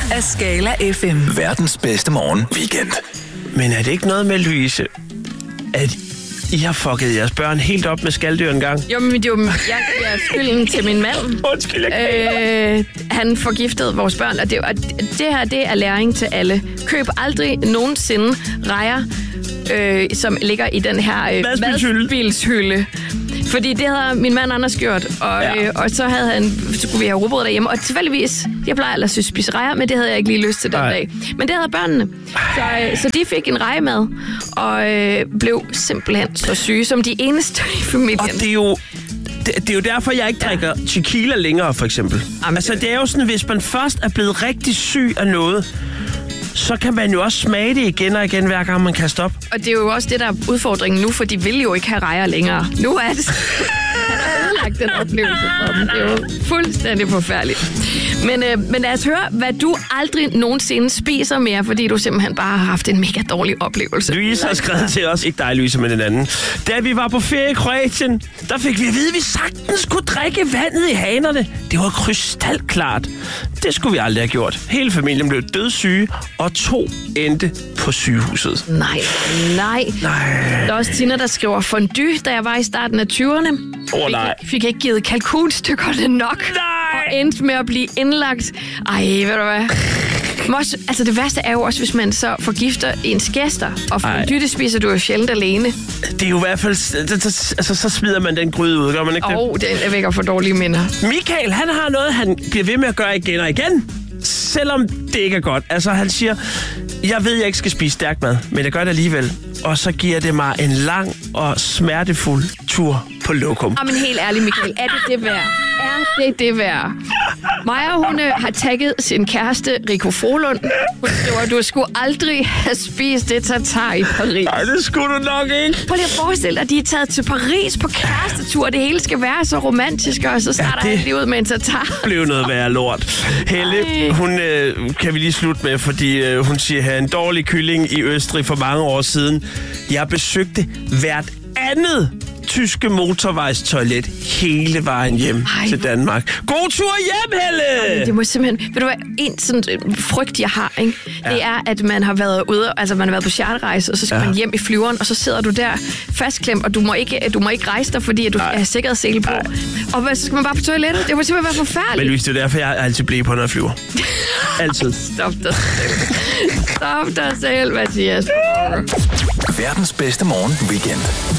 af Skala FM. Verdens bedste morgen weekend. Men er det ikke noget med, Louise, at I har fucket jeres børn helt op med skaldyr en gang? Jo, men det er jo jeg skylden til min mand. Undskyld, jeg han forgiftede vores børn, og det her, det er læring til alle. Køb aldrig nogensinde rejer, som ligger i den her madspildshylde. Fordi det havde min mand Anders gjort, og så skulle vi have rugbrød derhjemme. Og tilfældigvis, jeg plejer ellers at spise rejer, men det havde jeg ikke lige lyst til den dag. Men det havde børnene. Så de fik en rejemad, og blev simpelthen så syge som de eneste i familien. Og det er jo derfor, jeg ikke drikker tequila længere, for eksempel. Jamen, altså, det er jo sådan, hvis man først er blevet rigtig syg af noget, så kan man jo også smage det igen og igen, hver gang man kan stoppe. Og det er jo også det, der er udfordringen nu, for de vil jo ikke have rejer længere. Nu er det... Han har ødelagt den oplevelse for dem. Det er jo fuldstændig forfærdeligt. Men lad os høre, hvad du aldrig nogensinde spiser mere, fordi du simpelthen bare har haft en mega dårlig oplevelse. Louise har skrevet til os, ikke dig, Louise, men den anden. Da vi var på ferie i Kroatien, der fik vi at vide, at vi sagtens kunne drikke vandet i hanerne. Det var krystalklart. Det skulle vi aldrig have gjort. Hele familien blev dødssyge, og 2 endte på sygehuset. Nej. Der er også Tina, der skriver fondue, da jeg var i starten af 20'erne. Fik ikke givet kalkunstykkerne nok. Nej! Og endte med at blive indlagt. Ej, ved du hvad? Altså det værste er jo også, hvis man så forgifter ens gæster. Og fondue, det spiser du jo sjældent alene. Det er jo i hvert fald... Altså, så smider man den gryde ud, gør man ikke det? Det vækker for dårlige minder. Michael, han har noget, han bliver ved med at gøre igen og igen. Selvom det ikke er godt. Altså, han siger, jeg ved, jeg ikke skal spise stærk mad, men jeg gør det alligevel. Og så giver det mig en lang og smertefuld tur på lokum. Men helt ærligt, Michael, er det værd? Er det værd? Maja, hun har tagget sin kæreste, Rico Folund. Hun skriver, du skulle aldrig have spist det tartar i Paris. Nej, det skulle du nok ikke. Prøv lige at forestille dig, at de er taget til Paris på kærestetur. Det hele skal være så romantisk, og så starter han lige ud med en tartar. Det blev noget værre lort. Helle, hun kan vi lige slutte med, fordi hun siger, at en dårlig kylling i Østrig for mange år siden. Jeg besøgte hvert andet tyske motorvejstoilet hele vejen hjem til Danmark. God tur hjem, Helle! Det må simpelthen... Ved du hvad, en sådan frygt, jeg har, ikke? Det er, at man har været ude, altså man har været på charterrejse, og så skal man hjem i flyveren, og så sidder du der fastklemt, og du må ikke rejse dig, fordi at du skal have sikkerhedssele på. Og så skal man bare på toilettet. Det må simpelthen være forfærdeligt. Men Louise, det er derfor, jeg altid bliver på, når jeg flyver. Altid. Stop dig selv, Mathias. Verdens bedste morgen weekend.